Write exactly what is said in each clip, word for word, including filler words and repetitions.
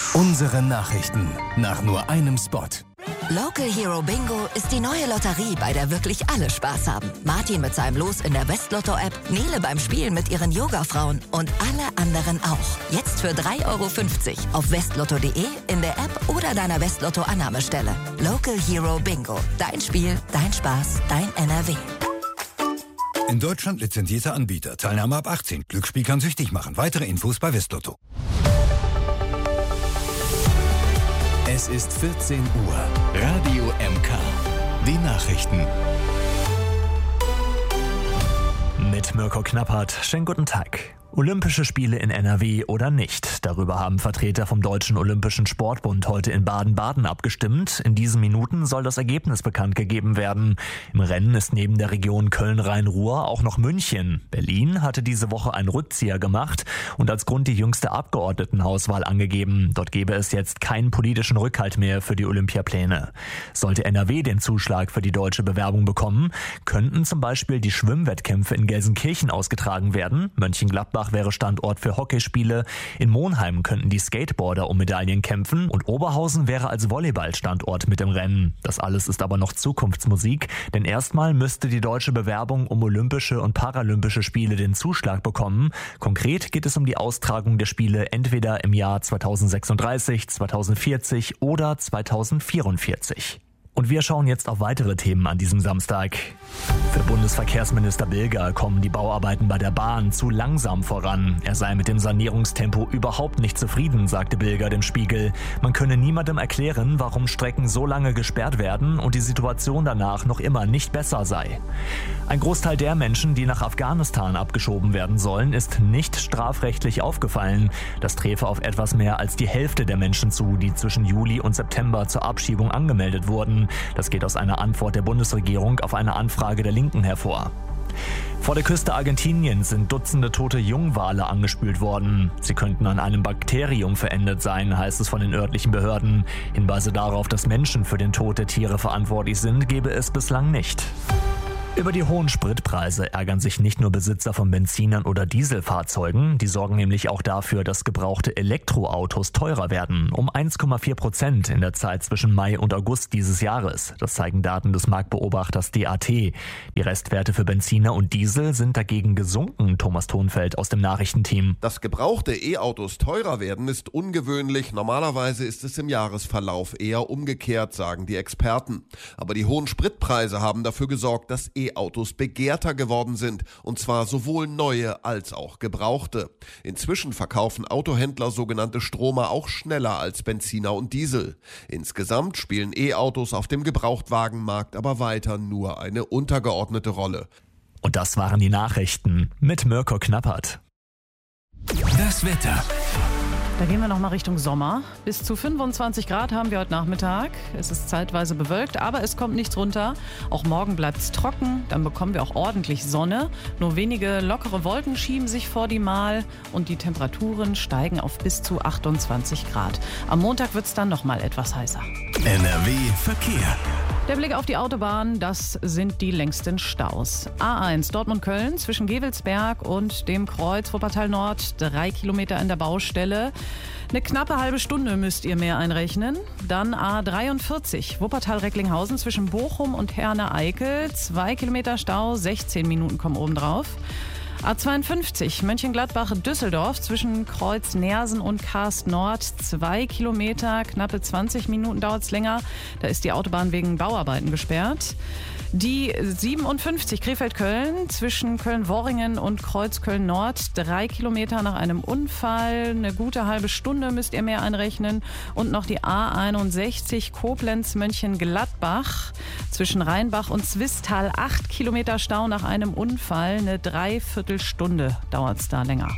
Unsere Nachrichten nach nur einem Spot. Local Hero Bingo ist die neue Lotterie, bei der wirklich alle Spaß haben. Martin mit seinem Los in der Westlotto-App, Nele beim Spielen mit ihren Yoga-Frauen und alle anderen auch. Jetzt für drei Euro fünfzig auf westlotto punkt de, in der App oder deiner Westlotto-Annahmestelle. Local Hero Bingo. Dein Spiel, dein Spaß, dein N R W. In Deutschland lizenzierter Anbieter. Teilnahme ab achtzehn. Glücksspiel kann süchtig machen. Weitere Infos bei Westlotto. Es ist vierzehn Uhr. Radio M K. Die Nachrichten. Mit Mirko Knappert. Schönen guten Tag. Olympische Spiele in N R W oder nicht? Darüber haben Vertreter vom Deutschen Olympischen Sportbund heute in Baden-Baden abgestimmt. In diesen Minuten soll das Ergebnis bekannt gegeben werden. Im Rennen ist neben der Region Köln-Rhein-Ruhr auch noch München. Berlin hatte diese Woche einen Rückzieher gemacht und als Grund die jüngste Abgeordnetenhauswahl angegeben. Dort gäbe es jetzt keinen politischen Rückhalt mehr für die Olympiapläne. Sollte N R W den Zuschlag für die deutsche Bewerbung bekommen, könnten zum Beispiel die Schwimmwettkämpfe in Gelsenkirchen ausgetragen werden. Mönchengladbach wäre Standort für Hockeyspiele. In Monheim könnten die Skateboarder um Medaillen kämpfen und Oberhausen wäre als Volleyballstandort mit im Rennen. Das alles ist aber noch Zukunftsmusik, denn erstmal müsste die deutsche Bewerbung um Olympische und Paralympische Spiele den Zuschlag bekommen. Konkret geht es um die Austragung der Spiele entweder im Jahr zweitausendsechsunddreißig, zweitausendvierzig oder zweitausendvierundvierzig. Und wir schauen jetzt auf weitere Themen an diesem Samstag. Für Bundesverkehrsminister Bilger kommen die Bauarbeiten bei der Bahn zu langsam voran. Er sei mit dem Sanierungstempo überhaupt nicht zufrieden, sagte Bilger dem Spiegel. Man könne niemandem erklären, warum Strecken so lange gesperrt werden und die Situation danach noch immer nicht besser sei. Ein Großteil der Menschen, die nach Afghanistan abgeschoben werden sollen, ist nicht strafrechtlich aufgefallen. Das träfe auf etwas mehr als die Hälfte der Menschen zu, die zwischen Juli und September zur Abschiebung angemeldet wurden. Das geht aus einer Antwort der Bundesregierung auf eine Anfrage der Linken hervor. Vor der Küste Argentiniens sind Dutzende tote Jungwale angespült worden. Sie könnten an einem Bakterium verendet sein, heißt es von den örtlichen Behörden. Hinweise darauf, dass Menschen für den Tod der Tiere verantwortlich sind, gebe es bislang nicht. Über die hohen Spritpreise ärgern sich nicht nur Besitzer von Benzinern oder Dieselfahrzeugen, die sorgen nämlich auch dafür, dass gebrauchte Elektroautos teurer werden, um eins Komma vier Prozent in der Zeit zwischen Mai und August dieses Jahres. Das zeigen Daten des Marktbeobachters D A T. Die Restwerte für Benziner und Diesel sind dagegen gesunken, Thomas Thonfeld aus dem Nachrichtenteam. Dass gebrauchte E-Autos teurer werden, ist ungewöhnlich. Normalerweise ist es im Jahresverlauf eher umgekehrt, sagen die Experten. Aber die hohen Spritpreise haben dafür gesorgt, dass E E-Autos begehrter geworden sind, und zwar sowohl neue als auch gebrauchte. Inzwischen verkaufen Autohändler sogenannte Stromer auch schneller als Benziner und Diesel. Insgesamt spielen E-Autos auf dem Gebrauchtwagenmarkt aber weiter nur eine untergeordnete Rolle. Und das waren die Nachrichten mit Mirko Knappert. Das Wetter. Da gehen wir nochmal Richtung Sommer. Bis zu fünfundzwanzig Grad haben wir heute Nachmittag. Es ist zeitweise bewölkt, aber es kommt nichts runter. Auch morgen bleibt es trocken, dann bekommen wir auch ordentlich Sonne. Nur wenige lockere Wolken schieben sich vor die Mal und die Temperaturen steigen auf bis zu achtundzwanzig Grad. Am Montag wird es dann nochmal etwas heißer. N R W Verkehr. Der Blick auf die Autobahn, das sind die längsten Staus. A eins Dortmund-Köln zwischen Gevelsberg und dem Kreuz Wuppertal Nord, drei Kilometer in der Baustelle. Eine knappe halbe Stunde müsst ihr mehr einrechnen. Dann A dreiundvierzig Wuppertal-Recklinghausen zwischen Bochum und Herne-Eickel, zwei Kilometer Stau, sechzehn Minuten kommen obendrauf. A zweiundfünfzig Mönchengladbach-Düsseldorf zwischen Kreuz Nersen und Karst Nord, zwei Kilometer, knappe zwanzig Minuten dauert es länger. Da ist die Autobahn wegen Bauarbeiten gesperrt. Die siebenundfünfzig Krefeld-Köln zwischen Köln-Worringen und Kreuz Köln-Nord, drei Kilometer nach einem Unfall, eine gute halbe Stunde müsst ihr mehr einrechnen. Und noch die A einundsechzig Koblenz-Mönchengladbach zwischen Rheinbach und Zwistal, acht Kilometer Stau nach einem Unfall, eine Dreiviertelstunde dauert es da länger.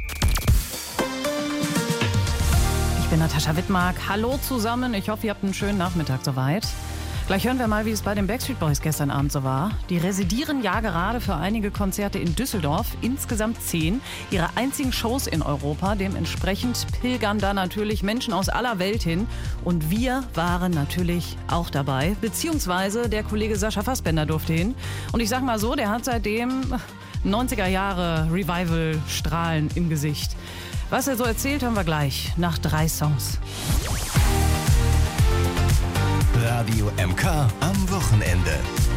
Ich bin Natascha Wittmark, hallo zusammen, ich hoffe, ihr habt einen schönen Nachmittag soweit. Gleich hören wir mal, wie es bei den Backstreet Boys gestern Abend so war. Die residieren ja gerade für einige Konzerte in Düsseldorf, insgesamt zehn. Ihre einzigen Shows in Europa. Dementsprechend pilgern da natürlich Menschen aus aller Welt hin. Und wir waren natürlich auch dabei. Beziehungsweise der Kollege Sascha Fassbender durfte hin. Und ich sag mal so, der hat seitdem neunziger Jahre Revival-Strahlen im Gesicht. Was er so erzählt, hören wir gleich nach drei Songs. Radio M K am Wochenende.